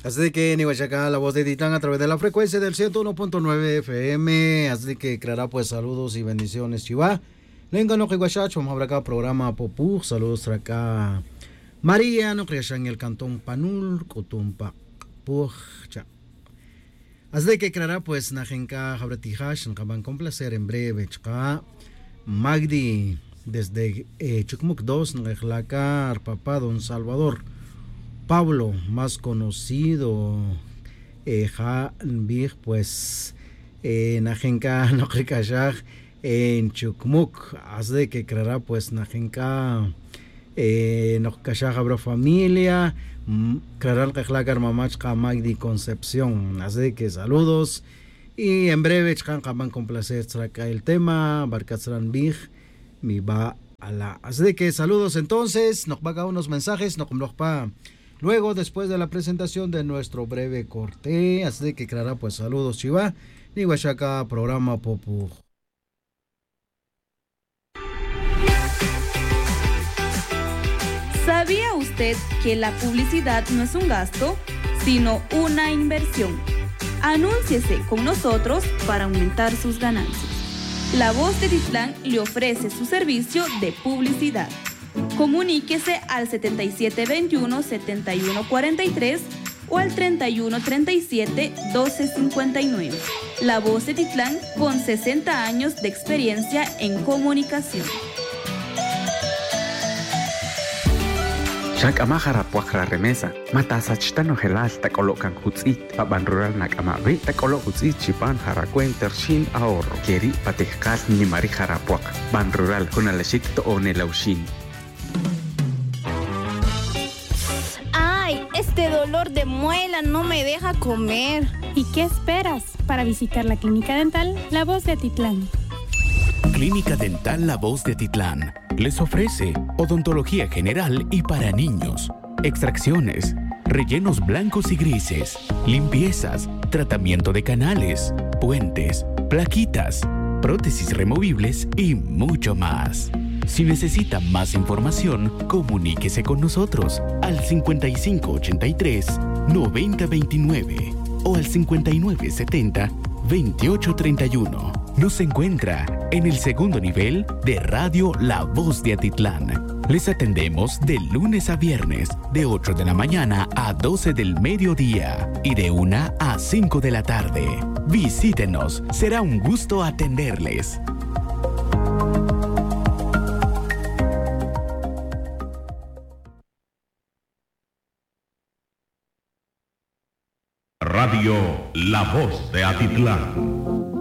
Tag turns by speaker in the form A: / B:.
A: Así que ni acá la voz de Titán a través de la frecuencia del 101.9 FM. Así que creará pues saludos y bendiciones, Chiva. Lenga no que guachacho, vamos a hablar acá programa Popú. Saludos acá María, no creas en el cantón Panul, Cotumpa, Puja. Así que creará pues Najenka Jabratihash, van con placer en breve, Chka Magdi desde Chucmuc 2, Nejlacar, papá Don Salvador. Pablo, más conocido, Big, pues, Najenka, no en Chucmuc, hace que creará, pues, Najenka, no habrá familia, creará que Jlagar Mamachka Magdi Concepción, hace que saludos, y en breve, van con placer, traca el tema, Barcatzran Big, mi va a la. Así que saludos entonces, nos va a unos mensajes, nos pa. Luego, después de la presentación de nuestro breve corte, así que creará pues saludos, Chiva, ni Huachaca, programa Popu.
B: ¿Sabía usted que la publicidad no es un gasto, sino una inversión? Anúnciese con nosotros para aumentar sus ganancias. La Voz de Titlán le ofrece su servicio de publicidad. Comuníquese al 7721-7143 o al 3137-1259. La Voz de Titlán con 60 años de experiencia en comunicación.
C: Shakama harapuakra remesa, matasa chitano helal takolokan hutzit, paban rural nakamabe, takolo hutzit chipan harakuen tershin ahorro, keri patejkal ni mari harapuak, ban rural kunalashik to onelaushin.
D: Este dolor de muela no me deja comer.
E: ¿Y qué esperas para visitar la Clínica Dental La Voz de Titlán?
F: Clínica Dental La Voz de Titlán les ofrece odontología general y para niños, extracciones, rellenos blancos y grises, limpiezas, tratamiento de canales, puentes, plaquitas, prótesis removibles y mucho más. Si necesita más información, comuníquese con nosotros al 5583-9029 o al 5970-2831. Nos encuentra en el segundo nivel de Radio La Voz de Atitlán. Les atendemos de lunes a viernes, de 8 de la mañana a 12 del mediodía y de 1 a 5 de la tarde. Visítenos, será un gusto atenderles.
G: Radio La Voz de Atitlán.